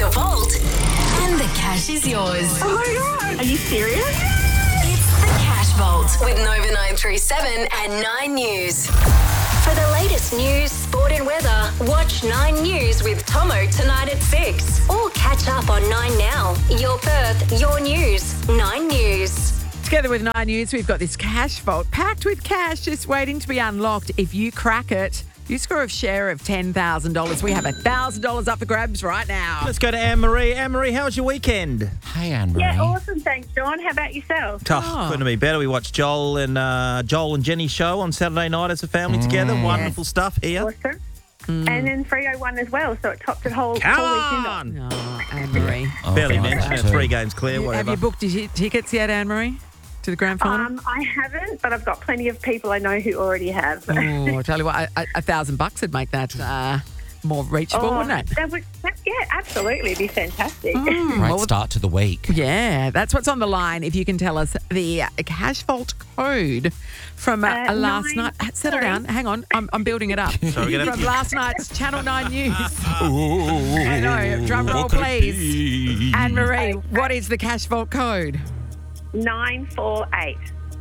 the vault, and the cash is yours. Oh my God. Are you serious? It's the Cash Vault with Nova 937 and 9 News. For the latest news, sport and weather, watch 9 News with Tomo tonight at 6. Or catch up on 9 Now. Your Perth, your news, 9 News. Together with 9 News, we've got this cash vault packed with cash just waiting to be unlocked. If you crack it, you score a share of $10,000. We have $1,000 up for grabs right now. Let's go to Anne-Marie. Anne-Marie, how was your weekend? Hey, Anne-Marie. Yeah, awesome. Thanks, John. How about yourself? Tough. Couldn't be better. We watched Joel and Jenny's show on Saturday night as a family together. Wonderful stuff here. Awesome. And then 301 as well, so it topped it whole Come weekend off. on! Oh, Anne-Marie. Barely I like mentioned that it. too. 3 games clear, Have whatever. you booked your tickets yet, Anne-Marie, to the grand final? I haven't, but I've got plenty of people I know who already have. Oh, I tell you what, $1,000 would make that more reachable, wouldn't it? Yeah, absolutely. It'd be fantastic. Great start to the week. Yeah, that's what's on the line. If you can tell us the cash vault code from last night. Settle down. Hang on. I'm building it up. Sorry, we're gonna- From last night's Channel 9 News. I know. Drum roll, please. Anne-Marie, what is the cash vault code? 948.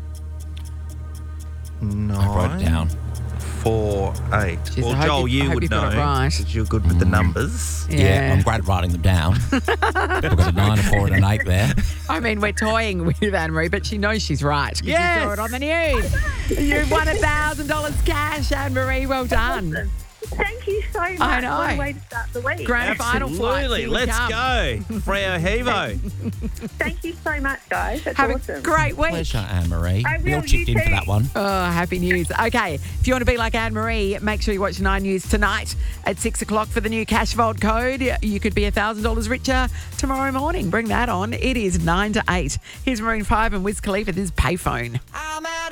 I wrote it down. 948. Jeez, Well, I hope Joel, you- I you hope would you got know it right. because you're good with the numbers. Yeah, I'm great at writing them down. We've got a 9, a 4 and an 8 there. I mean, we're toying with Anne-Marie, but she knows she's right. 'Cause Yes. You saw it on the news. You've won $1,000 cash, Anne-Marie. Well done. Thank you so much. I know. What a way to start the week. Grand final flight. Absolutely. Here we Let's come. go. Freo Hevo. Thank you so much, guys. That's Have awesome. a great week. Pleasure, Anne-Marie. I will, We all chipped you in for too. that one. Oh, happy news. Okay, if you want to be like Anne-Marie, make sure you watch 9 News tonight at 6 o'clock for the new Cash Vault code. You could be $1,000 richer tomorrow morning. Bring that on. It is 9 to 8. Here's Maroon 5 and Wiz Khalifa. This is Payphone.